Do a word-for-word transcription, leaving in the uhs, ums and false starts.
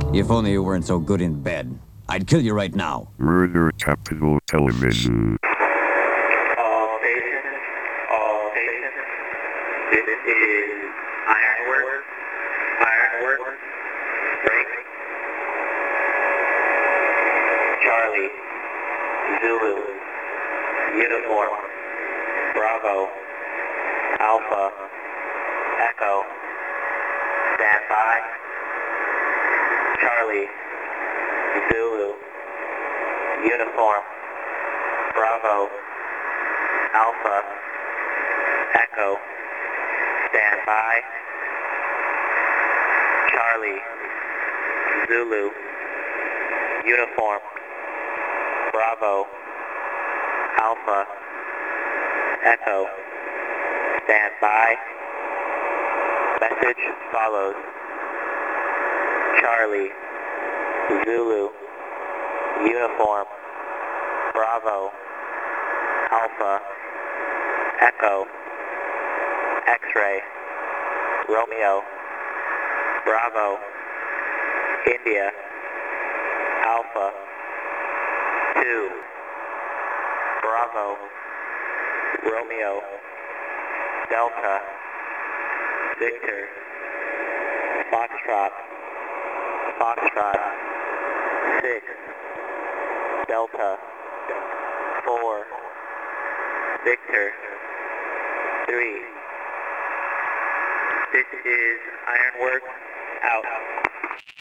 If only you weren't so good in bed. I'd kill you right now. Murder Capital Television. All stations, all stations. This is Ironworks, Ironworks, break. Charlie, Zulu, Uniform, Bravo, Alpha, Echo, stand by. Charlie, Zulu, Uniform, Bravo, Alpha, Echo, stand by. Charlie, Zulu, Uniform, Bravo, Alpha, Echo, stand by. Message follows. Charlie, Zulu, Uniform, Bravo, Alpha, Echo, X-ray, Romeo, Bravo, India, Alpha, two, Bravo, Romeo, Delta, Victor, Foxtrot, Foxtrot, six, Delta, four, Victor, three. This is Ironworks, out.